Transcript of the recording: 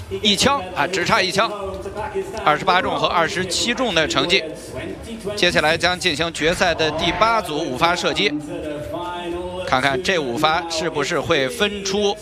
1枪啊，只差1枪，28中和27中的成绩。接下来将进行决赛的第8组5发射击，看看这5发是不是会分出